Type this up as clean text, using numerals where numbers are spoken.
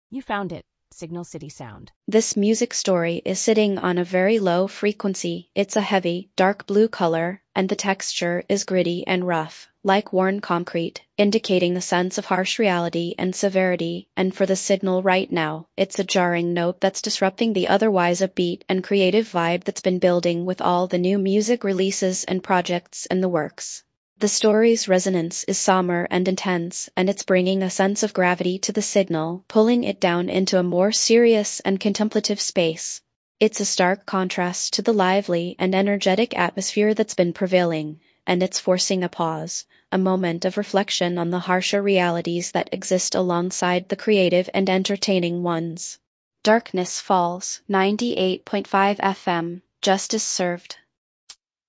You found it. Signal City Sound. This music story is sitting on a very low frequency. It's a heavy, dark blue color, and the texture is gritty and rough, like worn concrete, indicating a sense of harsh reality and severity. And for the signal right now, it's a jarring note that's disrupting the otherwise upbeat and creative vibe that's been building with all the new music releases and projects in the works. The story's resonance is somber and intense, and it's bringing a sense of gravity to the signal, pulling it down into a more serious and contemplative space. It's a stark contrast to the lively and energetic atmosphere that's been prevailing, and it's forcing a pause, a moment of reflection on the harsher realities that exist alongside the creative and entertaining ones. Darkness Falls, 98.5 FM, Justice Served.